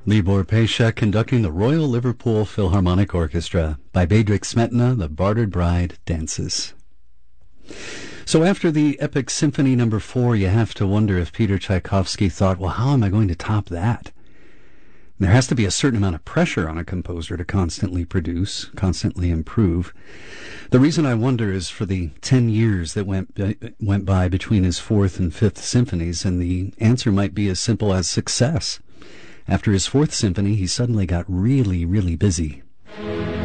Libor Paishak conducting the Royal Liverpool Philharmonic Orchestra by Bedřich Smetana, The Bartered Bride Dances. So after the epic Symphony No. 4, you have to wonder if Peter Tchaikovsky thought, well, how am I going to top that? There has to be a certain amount of pressure on a composer to constantly produce, constantly improve. The reason I wonder is for the 10 years that went by between his 4th and 5th symphonies, and the answer might be as simple as success. After his 4th symphony, he suddenly got really, really busy.